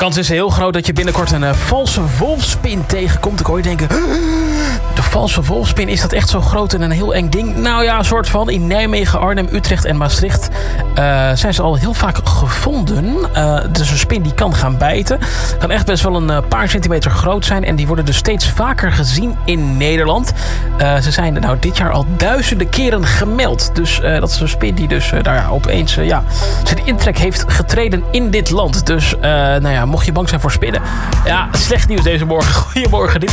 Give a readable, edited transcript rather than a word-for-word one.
kans is heel groot dat je binnenkort een valse wolfspin tegenkomt. Ik hoor je denken, de valse wolfspin, is dat echt zo groot en een heel eng ding? Nou ja, een soort van. In Nijmegen, Arnhem, Utrecht en Maastricht zijn ze al heel vaak gevonden. Het is een spin die kan gaan bijten. Kan echt best wel een paar centimeter groot zijn. En die worden dus steeds vaker gezien in Nederland. Ze zijn dit jaar al duizenden keren gemeld. Dus dat is een spin die dus opeens zijn intrek heeft getreden in dit land. Dus mocht je bang zijn voor spinnen. Ja, slecht nieuws deze morgen. Goedemorgen. Dit